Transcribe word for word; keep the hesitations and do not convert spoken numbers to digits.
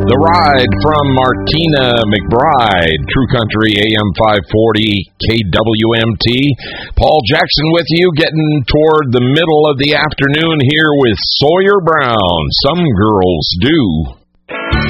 The Ride from Martina McBride, True Country A M five forty K W M T. Paul Jackson with you, getting toward the middle of the afternoon here with Sawyer Brown. Some girls do.